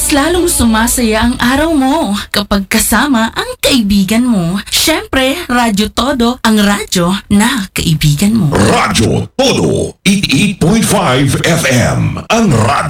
mas lalong sumasaya ang araw mo kapag kasama ang kaibigan mo. Syempre, Radyo Todo, ang radyo na kaibigan mo. Radyo Todo 88.5 FM, ang radyo